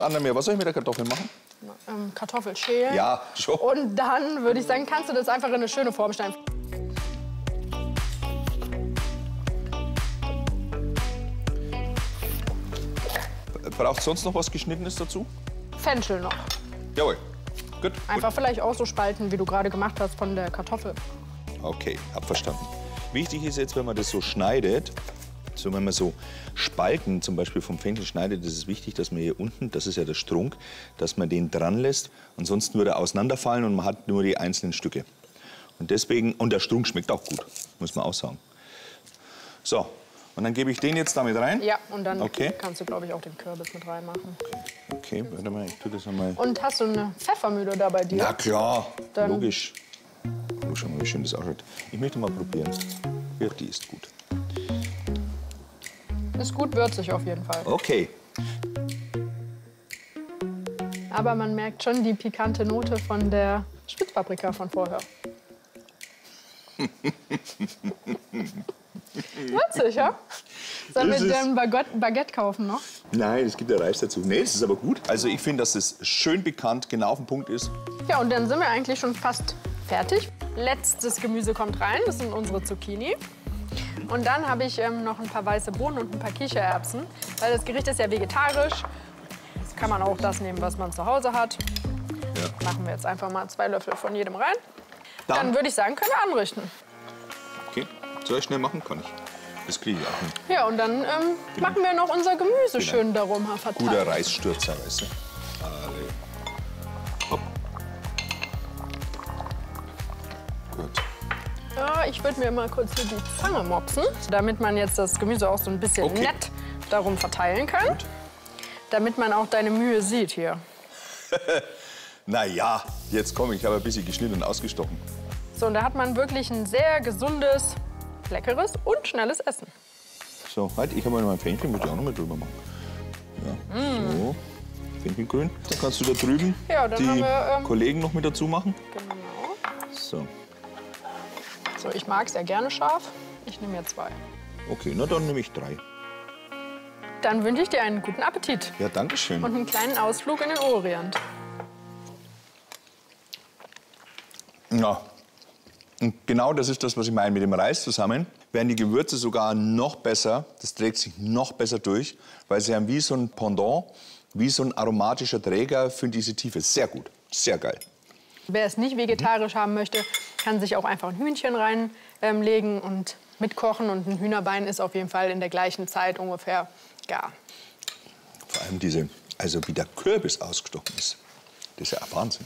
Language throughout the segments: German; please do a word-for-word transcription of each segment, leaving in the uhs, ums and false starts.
Anna-Maria, was soll ich mit der Kartoffel machen? Ähm, Kartoffel schälen. Ja, schon. Und dann würde ich sagen, kannst du das einfach in eine schöne Form schneiden. Braucht es sonst noch was Geschnittenes dazu? Fenchel noch. Jawohl. Gut. Einfach gut. vielleicht auch so spalten, wie du gerade gemacht hast von der Kartoffel. Okay, hab verstanden. Wichtig ist jetzt, wenn man das so schneidet, so wenn man so Spalten zum Beispiel vom Fenchel schneidet, ist es wichtig, dass man hier unten, das ist ja der Strunk, dass man den dran lässt. Ansonsten würde er auseinanderfallen und man hat nur die einzelnen Stücke. Und deswegen, und der Strunk schmeckt auch gut, muss man auch sagen. So, und dann gebe ich den jetzt damit rein. Ja, und dann okay. kannst du, glaube ich, auch den Kürbis mit reinmachen. Okay, warte mal, ich tue das nochmal. Und hast du eine Pfeffermühle da bei dir? Na klar, dann logisch. Oh, schau mal, wie schön das ausschaut. Ich möchte mal probieren. Ja, die ist gut. Ist gut würzig auf jeden Fall. Okay. Aber man merkt schon die pikante Note von der Spitzpaprika von vorher. Witzig, ja? Sollen wir dir ein Baguette, Baguette kaufen noch? Nein, es gibt ja Reis dazu. Nee, das ist aber gut. Also ich finde, dass es schön bekannt, genau auf den Punkt ist. Ja, und dann sind wir eigentlich schon fast fertig. Letztes Gemüse kommt rein, das sind unsere Zucchini. Und dann habe ich ähm, noch ein paar weiße Bohnen und ein paar Kichererbsen. Weil das Gericht ist ja vegetarisch. Jetzt kann man auch das nehmen, was man zu Hause hat. Ja. Machen wir jetzt einfach mal zwei Löffel von jedem rein. Dann, dann würde ich sagen, können wir anrichten. Okay, soll ich schnell machen? Kann ich. Das kriege ich auch hin. Ja, und dann ähm, genau. machen wir noch unser Gemüse genau. schön darum verteilt. Guter Reisstürzer, weißt du. Alle. Hopp. Gut. Ja, ich würde mir mal kurz hier die Zange mopsen, damit man jetzt das Gemüse auch so ein bisschen okay. nett darum verteilen kann. Gut. Damit man auch deine Mühe sieht hier. Na ja, jetzt komm, ich habe ein bisschen geschnitten und ausgestochen. So, und da hat man wirklich ein sehr gesundes, leckeres und schnelles Essen. So, halt, ich habe mal mein Fenchel, muss ich auch noch mal drüber machen. Ja, mm. so, Fenchelgrün. Dann kannst du da drüben ja, dann die haben wir, ähm, Kollegen noch mit dazu machen. Genau. So. So, ich mag es ja gerne scharf. Ich nehme mir zwei. Okay, na dann nehme ich drei. Dann wünsche ich dir einen guten Appetit. Ja, danke schön. Und einen kleinen Ausflug in den Orient. Ja, und genau das ist das, was ich meine mit dem Reis zusammen. Werden die Gewürze sogar noch besser, das trägt sich noch besser durch, weil sie haben wie so ein Pendant, wie so ein aromatischer Träger für diese Tiefe. Sehr gut, sehr geil. Wer es nicht vegetarisch mhm. haben möchte, kann sich auch einfach ein Hühnchen reinlegen ähm, und mitkochen. Und ein Hühnerbein ist auf jeden Fall in der gleichen Zeit ungefähr gar. Vor allem diese, also wie der Kürbis ausgestochen ist, das ist ja Wahnsinn.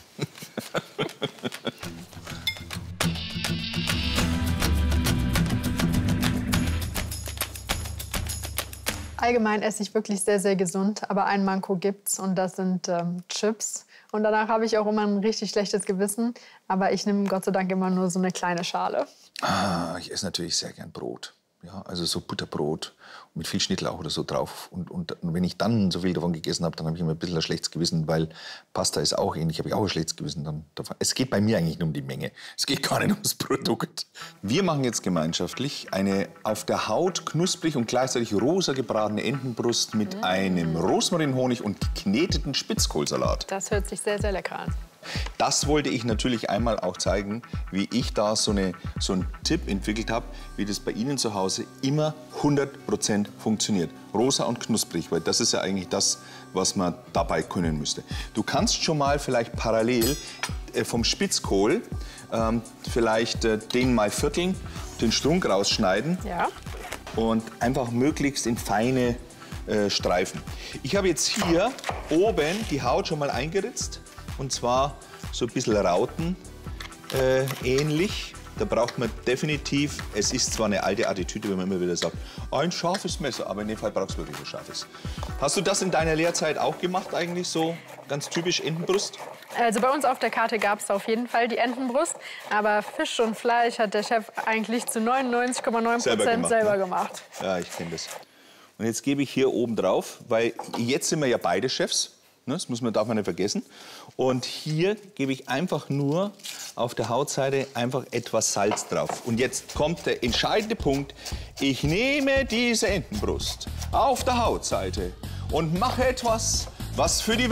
Allgemein esse ich wirklich sehr, sehr gesund, aber ein Manko gibt's und das sind ähm, Chips. Und danach habe ich auch immer ein richtig schlechtes Gewissen, aber ich nehme Gott sei Dank immer nur so eine kleine Schale. Ah, ich esse natürlich sehr gern Brot. Ja, also so Butterbrot mit viel Schnittlauch oder so drauf. Und, und, und wenn ich dann so viel davon gegessen habe, dann habe ich immer ein bisschen ein schlechtes Gewissen, weil Pasta ist auch ähnlich, habe ich auch ein schlechtes Gewissen. Dann davon. Es geht bei mir eigentlich nur um die Menge. Es geht gar nicht ums Produkt. Wir machen jetzt gemeinschaftlich eine auf der Haut knusprig und gleichzeitig rosa gebratene Entenbrust mit mm. einem Rosmarinhonig und gekneteten Spitzkohlsalat. Das hört sich sehr, sehr lecker an. Das wollte ich natürlich einmal auch zeigen, wie ich da so, eine, so einen Tipp entwickelt habe, wie das bei Ihnen zu Hause immer hundert Prozent funktioniert. Rosa und knusprig, weil das ist ja eigentlich das, was man dabei können müsste. Du kannst schon mal vielleicht parallel äh, vom Spitzkohl ähm, vielleicht äh, den mal vierteln, den Strunk rausschneiden ja. und einfach möglichst in feine äh, Streifen. Ich habe jetzt hier oben die Haut schon mal eingeritzt. Und zwar so ein bisschen Rauten äh, ähnlich. Da braucht man definitiv, es ist zwar eine alte Attitüde, wenn man immer wieder sagt, ein scharfes Messer, aber in dem Fall brauchst du wirklich ein scharfes. Hast du das in deiner Lehrzeit auch gemacht eigentlich, so ganz typisch Entenbrust? Also bei uns auf der Karte gab es auf jeden Fall die Entenbrust, aber Fisch und Fleisch hat der Chef eigentlich zu neunundneunzig Komma neun Prozent selber gemacht. Selber gemacht. Ja, ich kenne das. Und jetzt gebe ich hier oben drauf, weil jetzt sind wir ja beide Chefs. Das muss man, darf man nicht vergessen. Und hier gebe ich einfach nur auf der Hautseite einfach etwas Salz drauf. Und jetzt kommt der entscheidende Punkt. Ich nehme diese Entenbrust auf der Hautseite und mache etwas, was für die